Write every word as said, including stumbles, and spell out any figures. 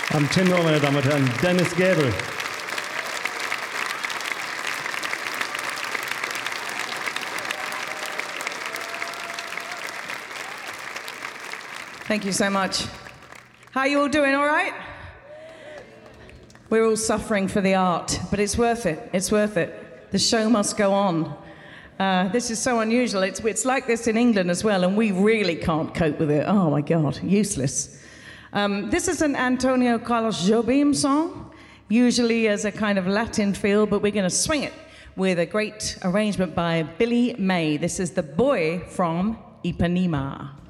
Am Tenor, meine Damen und Herren, Dennis Gäbel. Thank you so much. How you all doing, all right? We're all suffering for the art, but it's worth it. It's worth it. The show must go on. Uh, this is so unusual. It's, it's like this in England as well, and we really can't cope with it. Oh, my God, useless. Um, this is an Antonio Carlos Jobim song, usually as a kind of Latin feel, but we're going to swing it with a great arrangement by Billy May. This is The Boy from Ipanema.